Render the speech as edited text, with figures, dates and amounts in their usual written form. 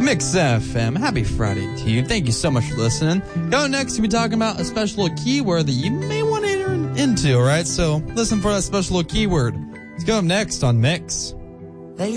Mix FM. Happy Friday to you. Thank you so much for listening. Coming next, we'll be talking about a special little keyword that you may want to enter into, all right? So listen for that special little keyword. It's coming up next on Mix.